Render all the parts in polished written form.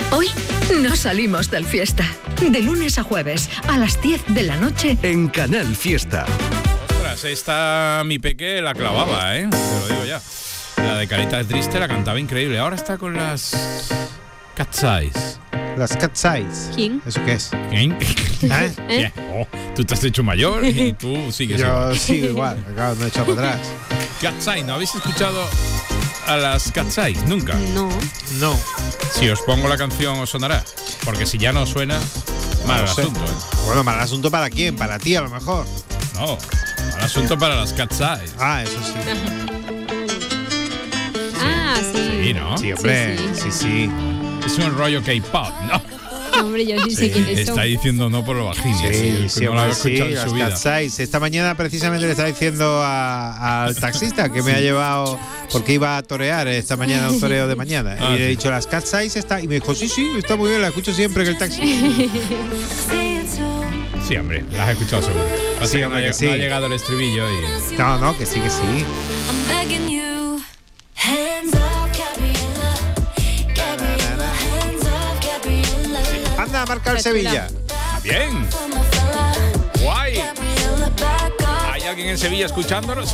Hoy no salimos del Fiesta. De lunes a jueves, a las 10 de la noche. En Canal Fiesta. Ostras, esta mi peque la clavaba, ¿eh? Te lo digo ya. La de Carita Triste la cantaba increíble. Ahora está con las Cat's Eyes. Las Cat's Eyes. ¿Quién? ¿Eso qué es? ¿Eh? ¿Eh? Oh, tú te has hecho mayor y tú sigues igual. Yo sigo igual, acabo de echar para atrás. Cat's Eyes, ¿no habéis escuchado a las Cat's Eyes? Nunca. No. No. Si os pongo la canción os sonará. Porque si ya no suena, mal No sé. asunto, ¿eh? Bueno, mal asunto para quién, para ti a lo mejor. No, mal asunto para las Cat's Eyes. Ah, eso sí. Ah, sí. Sí, ¿no? Sí, hombre, sí. Es un rollo K-pop, ¿no? Hombre, yo sí sé quiénes son. Está diciendo no por lo bajín. Sí, no lo había hombre, sí, escuchado en las su vida. Cat's Eyes. Esta mañana precisamente le estaba diciendo al taxista que me ha llevado, porque iba a torear esta mañana, un toreo de mañana. Ah, y le he sí. dicho, las Cat's Eyes está. Y me dijo, sí, está muy bien, la escucho siempre en el taxi. Sí, hombre, las has escuchado seguro. Así Sí, que hombre, que sí. no ha llegado el estribillo y... No, que sí. Anda a marcar el Sevilla. ¡Bien! ¡Guay! ¿Hay alguien en Sevilla escuchándonos?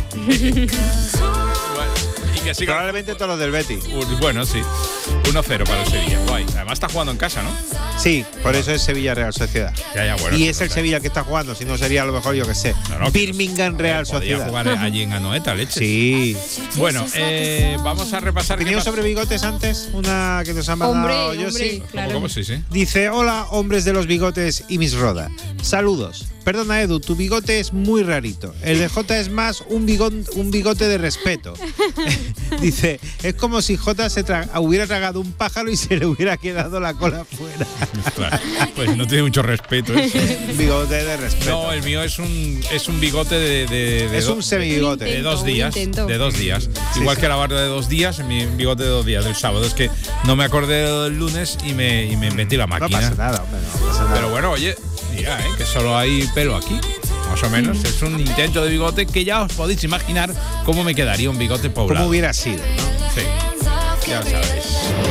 Bueno, y que siga. Probablemente todos los del Betis. Bueno, sí. 1-0 para el Sevilla. Guay. Además está jugando en casa, ¿no? Sí, por eso es Sevilla Real Sociedad. Ya, bueno. Y es el Sevilla que está jugando, si no sería a lo mejor, yo que sé, No, que Birmingham Real podría Sociedad. jugar allí en Anoeta, leche. Sí. Bueno, vamos a repasar. ¿Opinión sobre bigotes antes? Una que nos han mandado Hombre, Yossi. claro. ¿Cómo? Sí. Dice, hola, hombres de los bigotes y mis roda. Saludos. Perdona, Edu, tu bigote es muy rarito. El de Jota es más un bigote de respeto. Dice, es como si Jota hubiera tragado un pájaro y se le hubiera quedado la cola fuera. Ostras, pues no tiene mucho respeto eso. Un bigote de respeto. No, el mío es un bigote de Es un semibigote. de 2 Un días. intento. De 2 días. Sí, Igual sí. que la barba de 2 días, mi bigote de 2 días, del sábado. Es que no me acordé del lunes y me inventé la No máquina. pasa nada, hombre, no pasa nada. Pero bueno, oye, mira, que solo hay pelo aquí. Más o menos. Es un intento de bigote que ya os podéis imaginar cómo me quedaría un bigote poblado. ¿Cómo hubiera sido, no? Sí. Ya lo sabéis.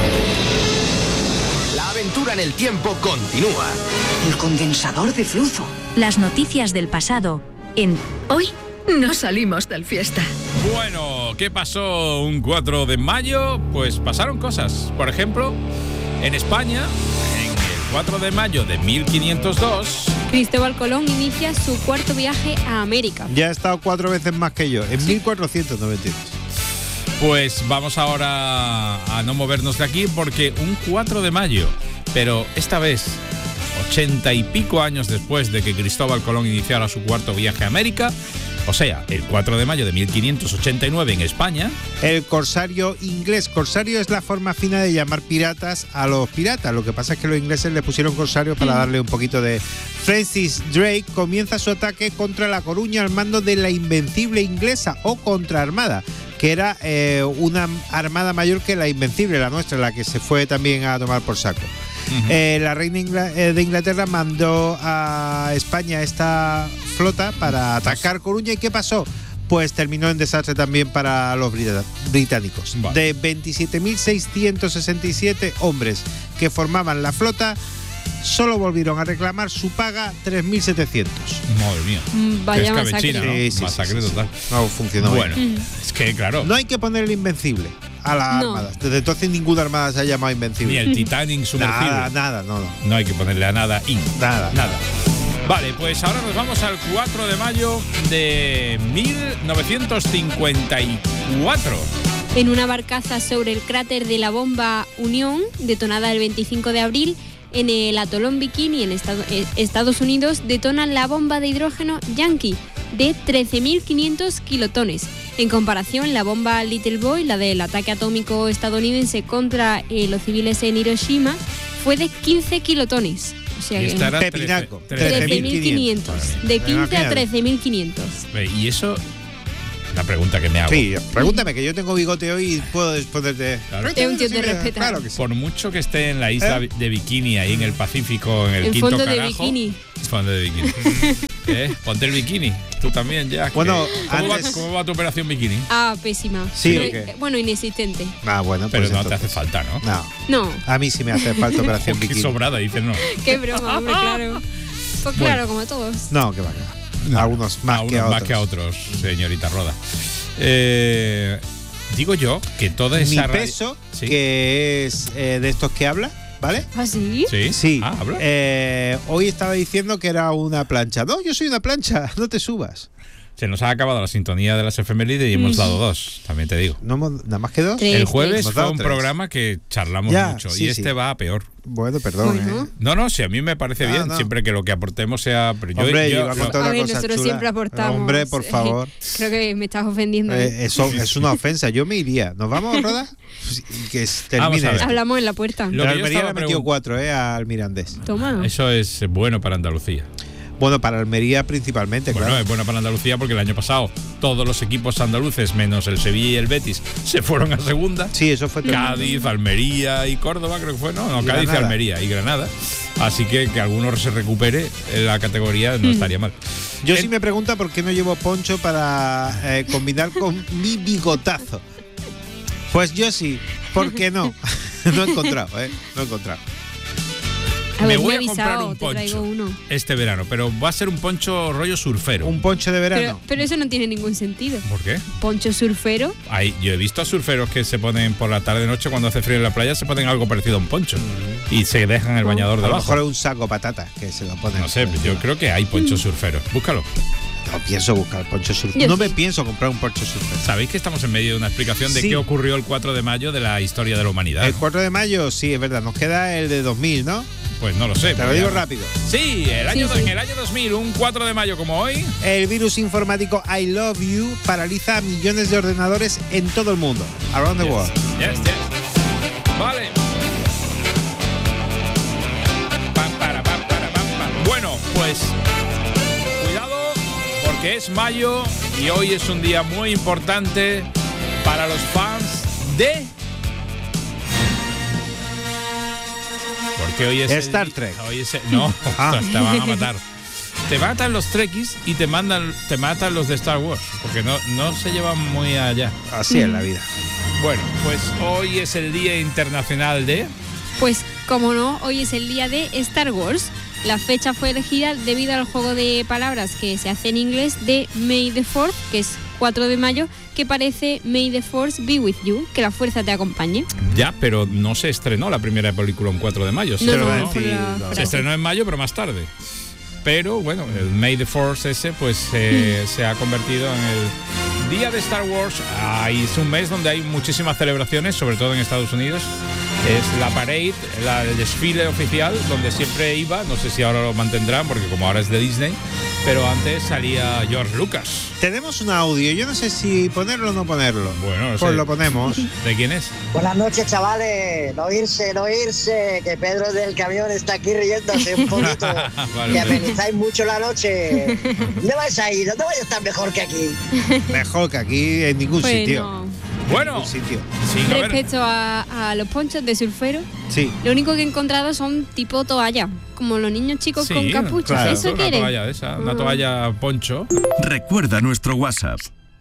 La aventura en el tiempo continúa. El condensador de flujo. Las noticias del pasado en Hoy no salimos del Fiesta. Bueno, ¿qué pasó un 4 de mayo? Pues pasaron cosas. Por ejemplo, en España, en el 4 de mayo de 1502, Cristóbal Colón inicia su cuarto viaje a América. Ya ha estado 4 veces más que yo, en 1492. pues vamos ahora a no movernos de aquí porque un 4 de mayo, pero esta vez 80 y pico años después de que Cristóbal Colón iniciara su cuarto viaje a América, o sea, el 4 de mayo de 1589 en España, El corsario inglés. Corsario es la forma fina de llamar piratas a los piratas. Lo que pasa es que los ingleses le pusieron corsario para darle un poquito de... Francis Drake comienza su ataque contra La Coruña al mando de la Invencible inglesa o contraarmada, que era una armada mayor que la Invencible, la nuestra, la que se fue también a tomar por saco. La reina de Inglaterra mandó a España esta flota para atacar Coruña. ¿Y qué pasó? Pues terminó en desastre también para los británicos. Vale. De 27.667 hombres que formaban la flota, solo volvieron a reclamar su paga 3.700. madre mía, Vaya qué masacre. escabechina, ¿no? Sí, Masacre sí. total. No funcionó Bueno, bien. es que claro, No hay que ponerle Invencible a la No. armada. Desde entonces ninguna armada se ha llamado ni Invencible. el Titanic sumergible. Nada, no. No hay que ponerle a nada Nada. Vale, pues ahora nos vamos al 4 de mayo de 1954. En una barcaza sobre el cráter de la bomba Unión, detonada el 25 de abril, en el atolón Bikini, en Estados Unidos, detonan la bomba de hidrógeno Yankee de 13.500 kilotones. En comparación, la bomba Little Boy, la del ataque atómico estadounidense contra los civiles en Hiroshima, fue de 15 kilotones. O sea, Y que esta era Pepinaco. 13.500. De 15 a 13.500. Y eso, la pregunta que me hago. Sí, pregúntame, que yo tengo bigote hoy y puedo responderte. Claro. Es un tío de respetar. Claro que sí. Por mucho que esté en la isla de Bikini, ahí en el Pacífico, en el En quinto fondo de carajo, bikini. Fondo de bikini. Ponte el bikini. Tú también ya. Bueno, ¿Cómo va tu operación bikini? Pésima. Sí, Bueno, inexistente. Bueno, pero pues no entonces te hace falta, ¿no? No. A mí sí me hace falta operación Qué bikini. sobrada, dices no. Qué broma, hombre, claro. Pues claro, como todos. No, que va. No, algunos más que a otros. Más que a otros, señorita Roda. Digo yo que toda esa Mi peso, ¿Sí? que es de estos que habla, ¿vale? ¿Ah, sí? Sí. ¿habla? Hoy estaba diciendo que era una plancha. No, yo soy una plancha, no te subas. Se nos ha acabado la sintonía de las efemérides y hemos dado 2, también te digo. ¿No, nada más que 2? Tres. El jueves Hemos fue dado un 3. programa que charlamos Ya, mucho sí, y este va a peor. Bueno, perdón. Bueno. No, si a mí me parece bien, no. siempre que lo que aportemos sea... Pero Hombre, yo iba a contar A una ver, cosa nosotros chula. siempre aportamos. Hombre, por favor. Creo que me estás ofendiendo. Eso es una ofensa. Yo me iría. ¿Nos vamos, Roda? Que Vamos termine a ver. esto. Hablamos en la puerta. Lo Pero que yo Almería le estaba ha metido 4 al Mirandés. Toma. Eso es bueno para Andalucía. Bueno, para Almería principalmente, Bueno, claro. es bueno para Andalucía porque el año pasado todos los equipos andaluces, menos el Sevilla y el Betis, se fueron a segunda. Sí, eso fue tremendo. Cádiz, Almería y Córdoba, creo que fue, ¿no? Y Cádiz y Granada. Almería y Granada. Así que alguno se recupere en la categoría no estaría mal. Yo sí me pregunta por qué no llevo poncho para combinar con mi bigotazo. Pues yo sí, ¿por qué no? No he encontrado, No he encontrado. Me Haberme voy a comprar avisado, un te traigo poncho uno. este verano, pero va a ser un poncho rollo surfero. Un poncho de verano. Pero eso no tiene ningún sentido. ¿Por qué? Poncho surfero. Yo he visto a surferos que se ponen por la tarde-noche cuando hace frío en la playa, se ponen algo parecido a un poncho y se dejan el bañador A lo debajo. mejor es un saco patata que se lo ponen. No sé, yo creo que hay ponchos surferos. Búscalo. No pienso buscar poncho surfero. Yo No sí. me pienso comprar un poncho surfero. ¿Sabéis que estamos en medio de una explicación de Sí. qué ocurrió el 4 de mayo de la historia de la humanidad? El 4 de mayo, sí, es verdad. Nos queda el de 2000, ¿no? Pues no lo sé. Te lo digo rápido. Sí, en el Sí. año 2000, un 4 de mayo como hoy. El virus informático I Love You paraliza a millones de ordenadores en todo el mundo. Around the world. Yes. Vale. Pam. Bueno, pues cuidado porque es mayo y hoy es un día muy importante para los fans de... Porque hoy es Star Trek. Hoy es no, Ah. te van a matar. Te matan los Trekkies y te matan los de Star Wars, porque no se llevan muy allá. Así es la vida. Bueno, pues hoy es el Día Internacional de... Pues, como no, hoy es el día de Star Wars. La fecha fue elegida debido al juego de palabras que se hace en inglés de May the 4th, que es 4 de mayo, que parece May the Force be with you, que la fuerza te acompañe. Ya, pero no se estrenó la primera película un 4 de mayo. Se, No, estrenó, no, fue la se frase. estrenó en mayo, pero más tarde. Pero bueno, el May the Force ese pues se ha convertido en el Día de Star Wars. Es un mes donde hay muchísimas celebraciones, sobre todo en Estados Unidos. Es la parade, el desfile oficial, donde siempre iba, no sé si ahora lo mantendrán, porque como ahora es de Disney, pero antes salía George Lucas. Tenemos un audio, yo no sé si ponerlo o no ponerlo. Bueno, no Pues sé. lo ponemos. ¿De quién es? Buenas noches, chavales. No irse, que Pedro del camión está aquí riéndose un poquito. Vale, que vale. amenizáis mucho la noche. ¿Dónde vais a ir? ¿Dónde vais a estar mejor que aquí? Mejor que aquí en ningún sitio. Bueno, Bueno, Ningún sitio. sí, a ver. respecto a los ponchos de surfero, Sí. lo único que he encontrado son tipo toalla, como los niños chicos con capucha. claro. ¿Eso una quieres? toalla de esa, una toalla poncho. Recuerda nuestro WhatsApp.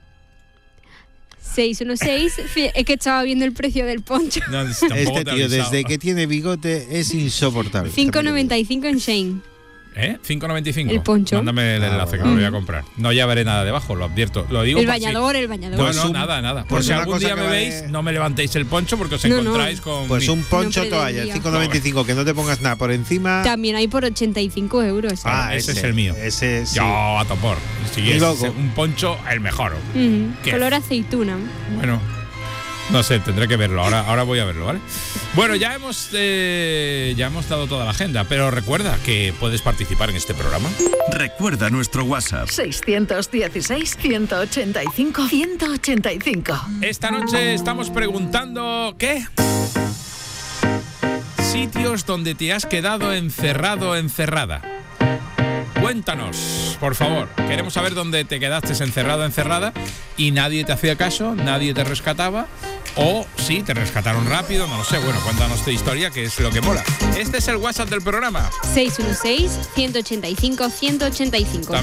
616, es que estaba viendo el precio del poncho. No, tampoco Este te he tío, avisado. desde que tiene bigote, es insoportable. 5,95 en Shane. ¿Eh? 5,95. El poncho. Mándame el enlace que me lo voy a comprar. No llevaré nada debajo, lo advierto. Lo digo El por si- bañador. No, Pues no, un- nada. Por pues si una algún cosa día que me vale- veis, no me levantéis el poncho porque os No, no. encontráis con... Pues un poncho No toalla, pretendía. 5,95, que no te pongas nada por encima. También hay por 85 euros. ese es el mío. Ese sí. Yo, a topor. Si Y es loco. un poncho, el mejor. ¿Qué? Color aceituna. Bueno, no sé, tendré que verlo. Ahora voy a verlo, ¿vale? Bueno, ya hemos dado toda la agenda, pero recuerda que puedes participar en este programa. Recuerda nuestro WhatsApp. 616-185-185. Esta noche estamos preguntando ¿qué? Sitios donde te has quedado encerrado o encerrada. Cuéntanos, por favor. Queremos saber dónde te quedaste encerrado o encerrada y nadie te hacía caso, nadie te rescataba. O sí, te rescataron rápido, no lo sé. Bueno, cuéntanos tu historia, que es lo que mola. Este es el WhatsApp del programa. 616-185-185.